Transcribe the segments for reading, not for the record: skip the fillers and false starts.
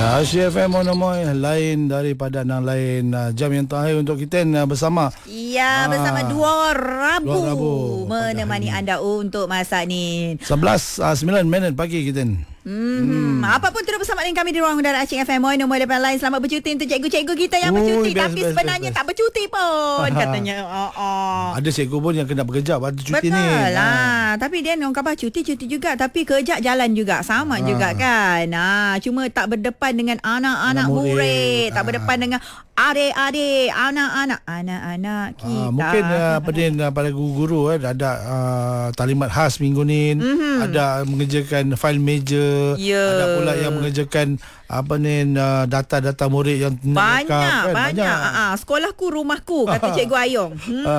Ya, CFM Monomoy lain daripada yang lain. Jam yang terakhir untuk kita bersama. Ya, bersama Dua Rabu menemani anda untuk masa ni. 9 minit pagi kita. Apapun terus bersama dengan kami di ruang udara Aceh FM Moy nombor depan lain. Selamat bercuti untuk cikgu-cikgu kita yang bercuti tapi sebenarnya tak bercuti pun katanya. Ada cikgu pun yang kena bekerja waktu cuti Betul ni. lah. Tapi dia orang khabar cuti juga tapi kerja jalan juga sama juga kan. Cuma tak berdepan dengan anak-anak murid, tak berdepan dengan adik-adik, anak-anak kita. Mungkin pada guru-guru ada talimat khas minggu ni, ada mengerjakan fail major, ada pula yang mengerjakan data-data murid yang banyak. Sekolahku rumahku kata Cikgu Ayong.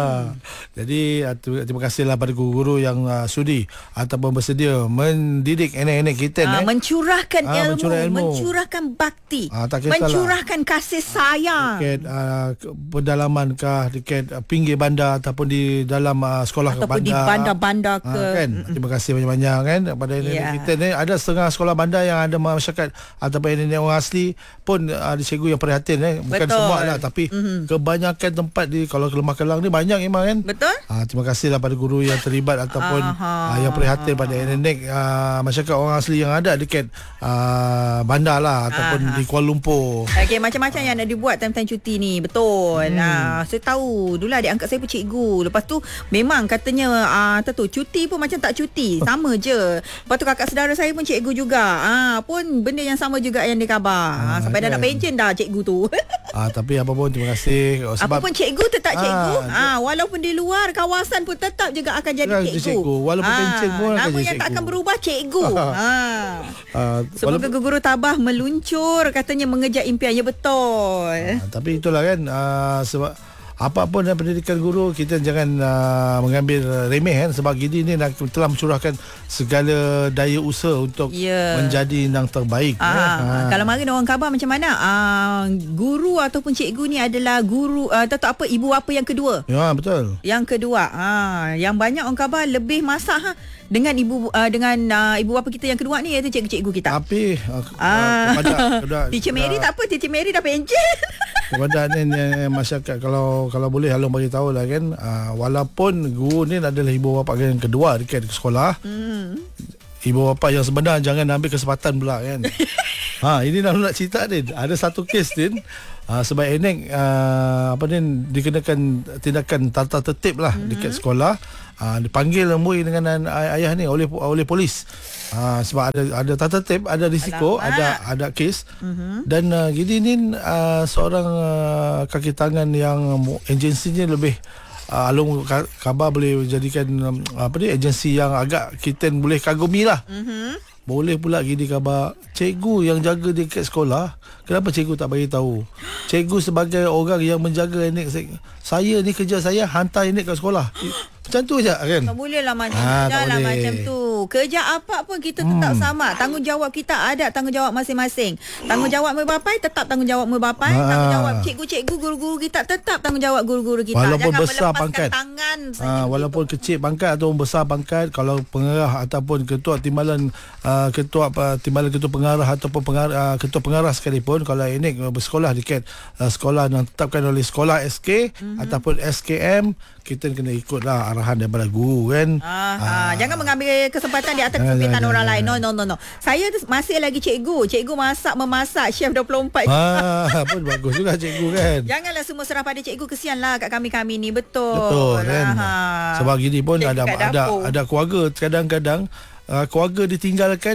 Jadi terima kasihlah pada guru-guru yang sudi ataupun bersedia mendidik anak-anak kita mencurahkan ilmu, mencurahkan bakti, mencurahkan kasih sayang. Dekat pedalaman kah, dekat pinggir bandar ataupun di dalam sekolah ataupun bandar, di bandar-bandar ke kan. Terima kasih banyak-banyak kan pada anak kita ni. Ada setengah sekolah bandar yang ada masyarakat ataupun nenek orang asli pun ada cikgu yang perhatian bukan semua lah tapi kebanyakan tempat di kalau Kelemah Kelang ni banyak memang kan. Betul. Terima kasihlah pada guru yang terlibat ataupun yang perhatian pada nenek masyarakat orang asli yang ada dekat bandar lah ataupun di Kuala Lumpur. Okey, macam-macam yang nak dibuat time-time cuti ni. Betul. Saya tahu dulu adik angkat saya pun cikgu. Lepas tu memang katanya cuti pun macam tak cuti, sama je. Lepas tu kakak saudara saya pun cikgu juga. Pun benda yang sama juga yang dikhabar. Sampai dah nak pension dah cikgu tu. Tapi apa pun terima kasih. Apa pun cikgu tetap cikgu. Walaupun di luar kawasan pun tetap juga akan jadi cikgu. Walaupun pension pun nama akan jadi yang cikgu. tak akan berubah cikgu. Semoga guru tabah meluncur katanya mengejar impian. Ya betul. Tapi itulah kan sebab apapun pendidikan guru kita jangan mengambil remeh kan, sebab Gidi ni telah mencurahkan segala daya usaha untuk menjadi yang terbaik. Kalau mari orang khabar macam mana guru ataupun cikgu ni adalah guru atau ibu bapa yang kedua. Ya betul. Yang kedua yang banyak orang khabar lebih masak dengan ibu bapa kita yang kedua ni iaitu cikgu-cikgu kita. Tapi Teacher Mary tak apa, Teacher Mary dah pension. Kepada masyarakat kalau boleh Halong bagi tahu lah kan, walaupun guru ni adalah ibu bapa yang kedua dekat sekolah, ibu bapa yang sebenar jangan ambil kesempatan pula kan. Ini nak cerita ni ada satu kes ni sebab Enek dikenakan tindakan tata tertib lah dekat sekolah. Dipanggil murid dengan ayah ni oleh polis. Sebab ada tata tertib, ada risiko, ada kes. Dan Gidi ni seorang kaki tangan yang agensinya lebih Alung khabar boleh jadikan agensi yang agak kita boleh kagumi lah. Boleh pula Gidi khabar cikgu yang jaga dekat sekolah, kenapa cikgu tak bagi tahu? Cikgu sebagai orang yang menjaga Enek, saya ni kerja saya hantar Enek kat sekolah. Macam tu je kan. Tak boleh lah macam tu. Kerja apa pun kita tetap sama. Tanggungjawab kita ada tanggungjawab masing-masing. Tanggungjawab merbapai tetap tanggungjawab merbapai. Tanggungjawab cikgu-cikgu, guru-guru kita tetap tanggungjawab guru-guru kita. Walaupun jangan besar melepaskan pangkat tangan walaupun kecil pangkat atau besar pangkat, kalau pengarah ataupun ketua timbalan ketua pengarah ataupun ketua pengarah sekalipun, kalau Enek bersekolah dekat sekolah yang ditetapkan oleh sekolah SK ataupun SKM, kita kena ikutlah arahan daripada guru kan. Jangan mengambil kesempatan di atas kesempitan orang lain. No. Saya masih lagi cikgu. Cikgu memasak chef 24 jam. Pun bagus juga cikgu kan. Janganlah semua serah pada cikgu, kesianlah kat kami ni. Betul kan. Sebab gini pun ada keluarga kadang-kadang keluarga ditinggalkan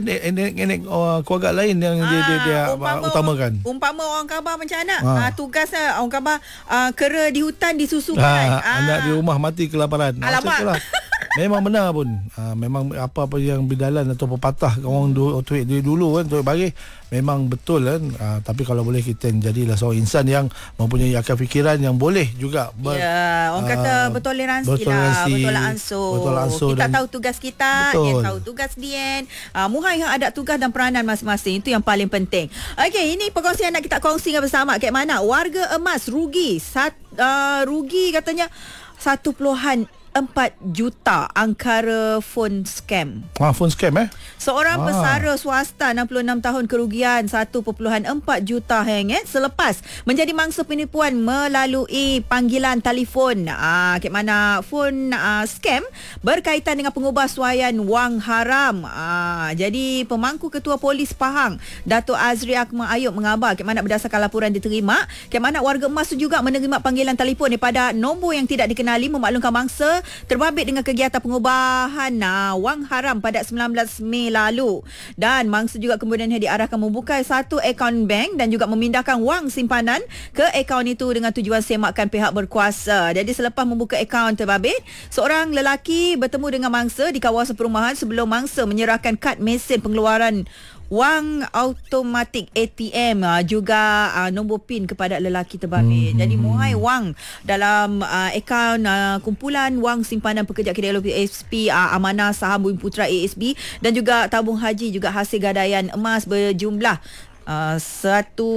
keluarga lain yang dia utamakan. Umpama orang khabar macam mana? Tugas orang khabar kera di hutan disusukan. Anak di rumah mati kelaparan. Macam itulah. Memang benar pun. Memang apa-apa yang bidalan atau pepatah orang tuik dulu kan, tuik bagi memang betul kan. Tapi kalau boleh kita jadilah seorang insan yang mempunyai akal fikiran yang boleh juga orang kata bertoleransi lah, betul ansur. Kita tahu tugas kita, dia tahu tugas dia. Muhai yang ada tugas dan peranan masing-masing, itu yang paling penting. Okey, ini perkongsian nak kita kongsikan bersama. Kat mana warga emas rugi rugi katanya 1.6 juta angkara phone scam. Phone scam Seorang pesara swasta 66 tahun kerugian 1.4 juta ringgit selepas menjadi mangsa penipuan melalui panggilan telefon. Ke mana phone scam berkaitan dengan pengubahsuaian wang haram. Jadi pemangku Ketua Polis Pahang, Dato' Azri Akmal Ayub mengabar ke mana berdasarkan laporan diterima, ke mana warga emas tu juga menerima panggilan telefon daripada nombor yang tidak dikenali memaklumkan mangsa terbabit dengan kegiatan pengubahan wang haram pada 19 Mei lalu. Dan mangsa juga kemudian diarahkan membuka satu akaun bank dan juga memindahkan wang simpanan ke akaun itu dengan tujuan semakan pihak berkuasa. Jadi selepas membuka akaun terbabit, seorang lelaki bertemu dengan mangsa di kawasan perumahan sebelum mangsa menyerahkan kad mesin pengeluaran wang automatik ATM juga nombor PIN kepada lelaki terbabit. Jadi muai wang dalam akaun kumpulan wang simpanan pekerja kedai ASP Amanah Saham Bumi Putra ASB dan juga tabung haji juga hasil gadaian emas berjumlah satu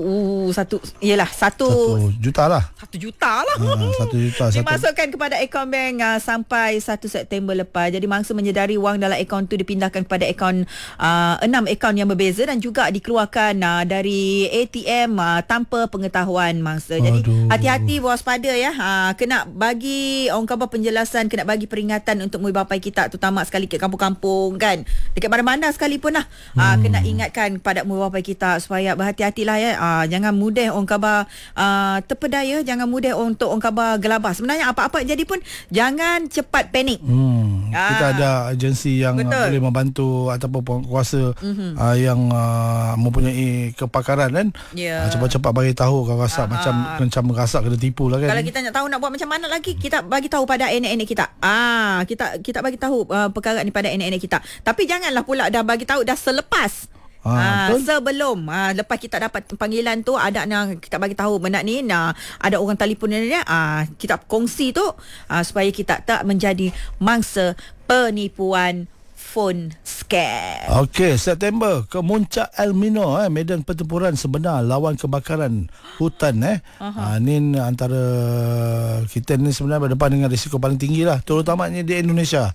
juta lah. 1 juta lah. 1 juta. Dimasukkan kepada akaun bank sampai 1 September lepas. Jadi mangsa menyedari wang dalam akaun tu dipindahkan kepada akaun 6 akaun yang berbeza dan juga dikeluarkan dari ATM tanpa pengetahuan mangsa. Jadi hati-hati, waspada ya. Kena bagi orang khabar penjelasan, kena bagi peringatan untuk murid bapai kita, terutama sekali ke kampung-kampung kan. Dekat mana-mana sekalipun lah. Kena ingatkan kepada murid bapai kita supaya berhati-hatilah ya. Jangan mudah orang khabar terpedaya, jangan mudah untuk orang khabar gelabah. Sebenarnya apa-apa jadi pun jangan cepat panik. Kita ada agensi yang boleh membantu ataupun kuasa yang mempunyai kepakaran kan. Cepat-cepat bagi tahu kalau rasa macam rasa kena tipu lah kan. Kalau kita nak tahu nak buat macam mana lagi, kita bagi tahu pada nenek-nenek kita. Kita bagi tahu perkara ni pada nenek-nenek kita. Tapi janganlah pula dah bagi tahu dah selepas. Sebelum lepas kita dapat panggilan tu, ada kita bagi tahu benda ni, ada orang telefon ni, kita kongsi tu supaya kita tak menjadi mangsa penipuan phone scam. Okey, September Kemuncak El Nino medan pertempuran sebenar lawan kebakaran hutan ni antara kita ni sebenarnya berdepan dengan risiko paling tinggi lah, terutamanya di Indonesia.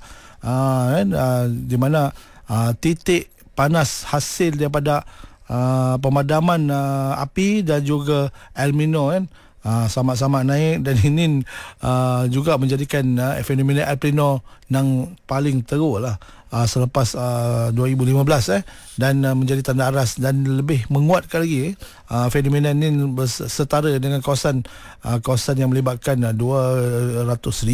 Di mana titik panas hasil daripada pemadaman api dan juga El Nino kan sama-sama naik, dan ini juga menjadikan fenomena El Nino yang paling teruk lah selepas 2015 dan menjadi tanda aras dan lebih menguatkan lagi fenomena ini setara dengan kawasan yang melibatkan 200,000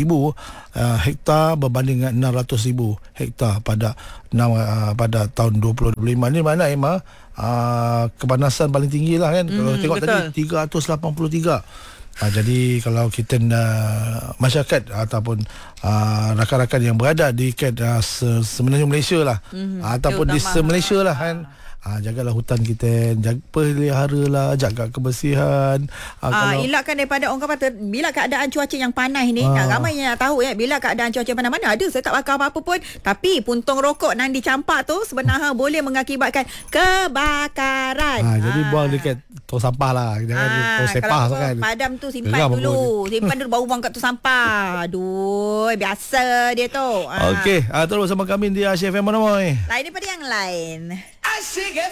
hektar berbanding dengan 600,000 hektar pada tahun 2025 ni. Mana kepanasan paling tinggi lah kan. Kalau tengok betul. Tadi 383. Jadi kalau kita masyarakat ataupun rakan-rakan yang berada di semenanjung Malaysia lah, ataupun di Malaysia lah kan, jagalah hutan kita, peliharalah, jaga kebersihan. Elakkan daripada orang kata bila keadaan cuaca yang panas ni, ramai yang nak tahu ya, bila keadaan cuaca panas, mana ada saya tak bakar apa-apa pun, tapi puntung rokok nan dicampak tu sebenarnya boleh mengakibatkan kebakaran. Jadi buang dekat tong sampah lah, jangan tong sepah kan. Padam tu simpan dulu baru buang kat tong sampah. Aduh, biasa dia tu. Okey, terus bersama kami di Asyik FM Monomoy. Lain daripada yang lain. Asyik